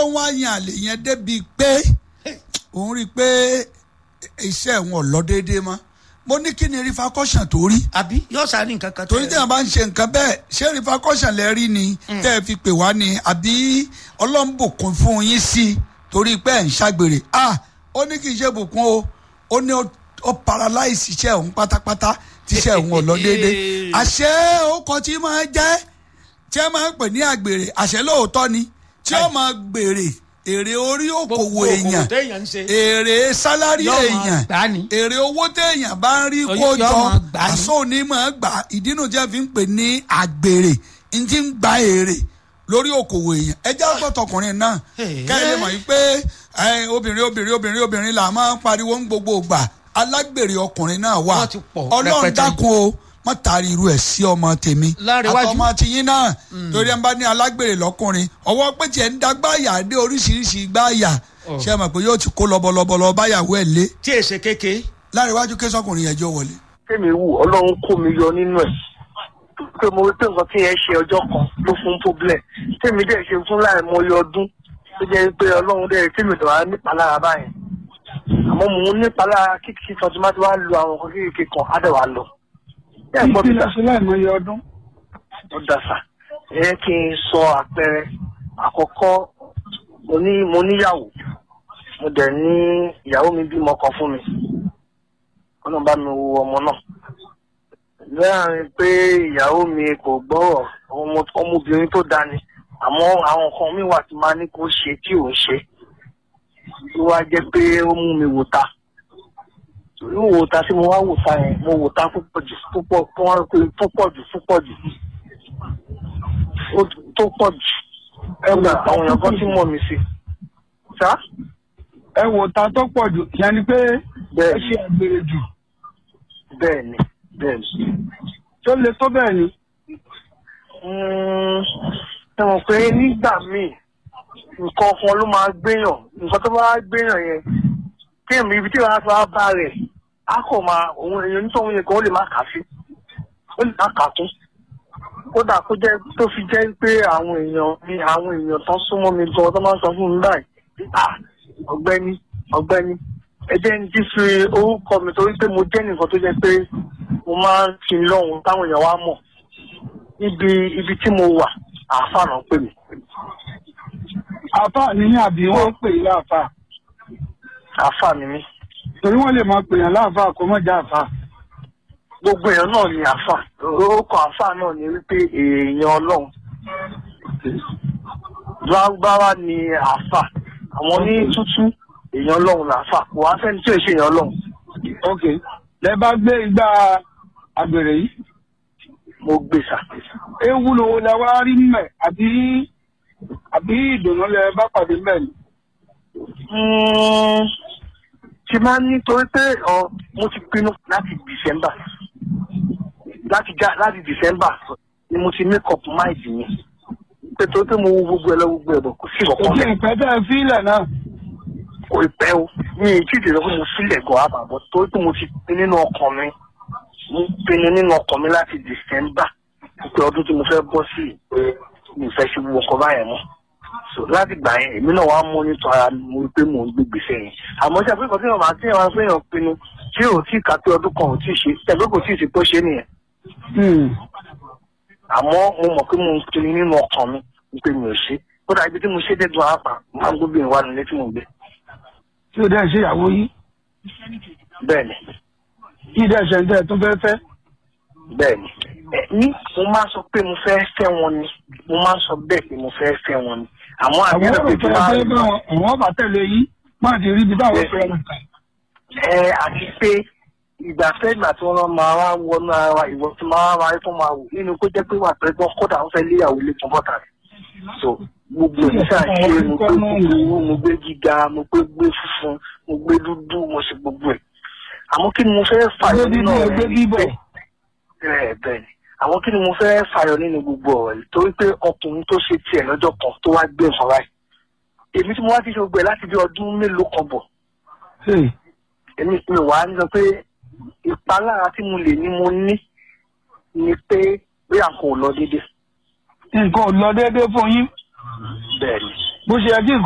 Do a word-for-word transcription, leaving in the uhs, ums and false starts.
ọlọ́run wá yan àlè yẹn débi pé òun rí i pé iṣẹ́ wọn ò lọ déédéé mọ́ mo ní kí ni rifakọ́sàn tó rí. àbí yóò sáré nǹkan kan. torí tí wọn bá ń ṣe nǹkan bẹ́ẹ̀ ṣé rifakọ́sàn lẹ rí ni tẹ́ ẹ fi pè wá ni àbí ọlọ́mbùkún fún yín sí i torí pé ẹ̀ ń ṣàgbèrè ah ó ní kì í ṣe bùkún o ó ní ó paralyze iṣẹ́ òun pátápátá tíṣẹ́ òun ò lọ déédéé àṣẹ òkò tí máa jẹ́ tí ẹ máa ń pè ní àgbèrè àṣẹ lóòótọ́ ni tí ó máa gbèrè èrè orí òkòwò èèyàn èrè sálárì èèyàn èrè owó téèyàn bá ń rí kó jọ àsóòní máa gbà ìdínú tí a fi ń pè ní àgbèrè ń ti ń gba èrè lórí òkòwò èèyàn ẹjẹ àgbọ̀tọkùnrin náà kẹ́hìn lè mọ̀ yìí pé obìnrin obìnrin obìnrin obìnrin là máa ń pariwo ń gbogbo gbà alágbèrè ọkùnrin náà wà ọlọ́run dákun o wọ́n taari irú ẹ̀ sí ọmọ tèmi àtọmọ tiyín náà torí ẹ̀ ń bá ní alágbèrè lọ́kùnrin ọwọ́ pé tiẹ̀ ń dá gbáyà dé oríṣiríṣi gbáyà ṣé ẹ mọ̀ pé yóò ti kó lọ́bọ̀lọ́bọ̀lọ́ báyàwó ẹ̀ lé. tí èsè kéke. láríwájú késọkùnrin yẹn jọ wọlé. tèmi wù ọlọ́run kó mi yọ nínú ẹ̀ pé mo rí pé nǹkan tí yẹn ṣe ọjọ́ kan ló fún problem tèmi dẹ̀ ṣe fún láì mọ iye ọdún tó jẹ́ pé ọlọ́run dẹ̀ tèmi tó wá nípa lára báyìí àmọ́ mò ń nípa lára kíkì kan tó má ti wá lu àwọn nǹkan kékeré kan á dẹ̀ wá lọ. kí ló ṣe láì mọ iye ọdún. ó dàsà ẹ kí n sọ àpẹẹrẹ àkọ́kọ́ mo ní mo níyàwó mo dẹ̀ ní ìyàwó mi bímọ kan fún mi ọlọ́run bá mi wo ọmọ náà lẹ́yìn pé ìyàwó mi kò gbọ́rọ̀ ọmọbìnrin tó dání àmọ́ àwọn nǹkan mi wà tí máa ní kó ṣe tí ò ń ṣe ló wá jẹ́ pé ó mú mi wò ta torí wò ta tí mo wá wò ta yẹn mo wò ta púpọ̀ jù púpọ̀ púpọ̀ jù púpọ̀ jù tó pọ̀ jù ẹ wò àwọn èèyàn kan tí mọ̀ mi sí. ẹ wò ta tó pọ̀ jù yẹn ni pé ẹ ṣe àgbèrè jù. bẹ́ẹ̀ ni bẹ́ẹ̀ ni. tó le tó bẹ́ẹ̀ ni. ẹ mọ̀ pé nígbà míì nǹkan kan ló máa gbéyàn nǹkan tó bá gbéyàn yẹn kí èmi ibi tí wàá tó wá bá rẹ̀ á kò máa òun èèyàn nítorí yẹn kan ó lè má kà sí ó lè má kà kún kódà kó jẹ́ tó fi jẹ́ pé àwọn èèyàn mi àwọn èèyàn tán súnmọ́ mi gan tó máa ń sọ fún mi báyìí ọ̀gbẹ́ni ọ̀gbẹ́ni ẹ jẹ́ ní ti fi orúkọ mi torí pé mo jẹ́ nìkan tó jẹ́ pé mo máa ń fi lọ́hùn táwọn èèyàn wá mọ̀ níbi ibi tí mo wà àáfàá náà pè mí. àáfàá ni ní àbí wọ́n pè é láàfáà. àáfàá ni mí. torí wọ́n lè máa pè yàn láàfáà kó mọ̀ já àáfàá. gbogbo èèyàn náà ni àáfàá orúkọ àáfàá náà ni wípé èèyàn ọlọ́run lágbára ni àáfàá àwọn ní tútú èèyàn ọlọ́run làáfàá kò wá sẹ́ni tí ò ṣe èèyàn ọlọ́run. ok lẹ bá gbé igbá àgbèrè yìí. mo gbé sa. ewu lowó lẹ wá rí mẹ àbí àbí ìdùnnú lẹ bá pàdé mẹ ni. ti máa ń nítorí pé mo ti pinnu láti December láti já láti December ni mo ti make up mind mi pé torí pé mo wo gbogbo ẹ lọ gbogbo ẹ bọ kò sí ìkọ̀kọ̀ mẹ. òkè ìpẹ́ tẹ́ ẹ fílẹ̀ náà. kò ìpẹ́ o mi ì tí ì dèrò pé mo fílẹ̀ gan àbàbọ̀ torí pé mo ti pinnu nínú ọkàn mi mo pinnu nínú ọkàn mi láti December pé ọdún tí mo fẹ́ bọ́ sí mi fẹ́ ṣe wo ọkọ̀ báyẹn mọ́ so láti gbà yẹn èmi náà wá mú nítorí ara mo rí pé mò ń gbé gbèsè yẹn àmọ́ ṣe àpéjọ tí wọn máa tí wọn fẹ́ yàn pinnu tí ò tí kà pé ọdún kan ò tí ì ṣe ẹgbẹ́ kò tí ì ṣe tó ṣe nìyẹn. àmọ́ mo mọ̀ pé mo ń pinnu nínú ọkàn mi pé mi ò ṣe kódà ibi tí mo ṣe dé dùn àpà máa ń gbóbìnrin wà nílé tí mo gbé. tí o dẹ́ ṣe ìyàwó yìí. bẹ́ẹ̀ni. kí dẹ́ ṣe ń tẹ́ tó fẹ́ fẹ́. bẹ́ẹ̀ni ní mo máa sọ pé mo fẹ́ fẹ́ wọn ni mo máa sọ bẹ́ẹ̀ pé mo fẹ́ fẹ́ wọn ni àmọ́ àgbẹ̀rẹ̀ pé tí máa ń bọ̀ àwọn ọba tẹ̀lé yìí máa ti rí ibi táwọn fẹ́ rẹ̀ kà. ẹ àti pé ìgbà fẹ́ ìgbà tí wọ́n máa wá wọnú ara ìwọ tí máa wá rí fún máa wò nínú kó jẹ́ pé wà pẹ́ gbọ́ kódà wọ́n fẹ́ léyàwó lé fún bọ́tà rẹ̀ so gbogbo ìṣe àṣẹ mo gbé kúkúrú mo gbé gíga mo gbé gbé funfun mo gbé dúdú mo sì gbogbo ẹ̀ àmọ́ kí ni mo fẹ́ fàyọ nínú ọ̀rẹ́ bẹ́ẹ̀ ni àwọn kí ni mo fẹ́ fàyọ nínú gbogbo ọ̀rọ̀ yìí torí pé ọkùnrin tó ṣe tiẹ̀ lọ́jọ́ kan tó wá gbé nǹkan báyìí èmi tí mo wá ti ṣe gbẹ láti bí ọdún mélòó kan bọ̀ èmi mi wà á sọ pé ìpalára tí mo lè ní mo ní ni pé bí àǹkó ò lọ déédéé. nǹkan ò lọ déédéé fún yín. bẹ́ẹ̀ ni. bó ṣe yẹ kí